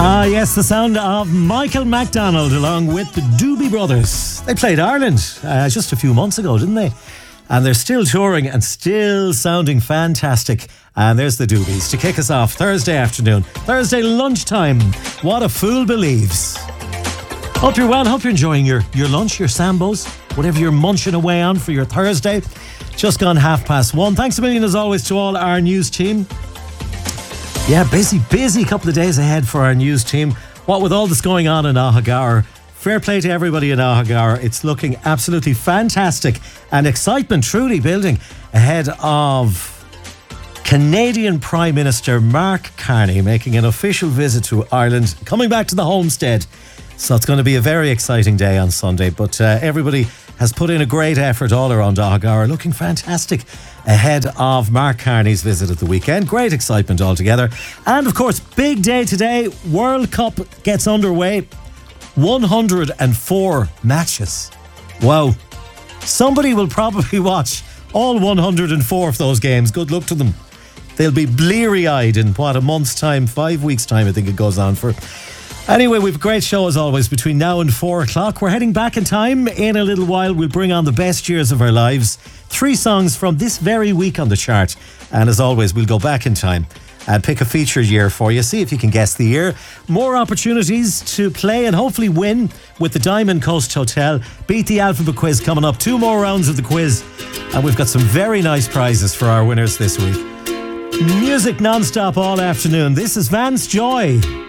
Ah, yes, the sound of Michael McDonald along with the Doobie Brothers. They played Ireland just a few months ago, didn't they? And they're still touring and still sounding fantastic. And there's the Doobies to kick us off Thursday afternoon, Thursday lunchtime. What a fool believes. Hope you're well, hope you're enjoying your lunch, your Sambos, whatever you're munching away on for your Thursday. Just gone 1:30. Thanks a million as always to all our news team. Yeah, busy couple of days ahead for our news team. What with all this going on in Ahagara, fair play to everybody in Ahagara. It's looking absolutely fantastic and excitement truly building ahead of Canadian Prime Minister Mark Carney making an official visit to Ireland, coming back to the homestead. So it's going to be a very exciting day on Sunday, but everybody has put in a great effort all around Ahagara, looking fantastic ahead of Mark Carney's visit at the weekend. Great excitement altogether. And of course, big day today. World Cup gets underway. 104 matches. Wow. Somebody will probably watch all 104 of those games. Good luck to them. They'll be bleary-eyed in a month's time, 5 weeks' time, I think it goes on for. Anyway, we've a great show as always between now and 4 o'clock. We're heading back in time. In a little while, we'll bring on the best years of our lives. 3 songs from this very week on the chart. And as always, we'll go back in time and pick a featured year for you. See if you can guess the year. More opportunities to play and hopefully win with the Diamond Coast Hotel. Beat the Alphabet Quiz coming up. 2 more rounds of the quiz. And we've got some very nice prizes for our winners this week. Music non-stop all afternoon. This is Vance Joy.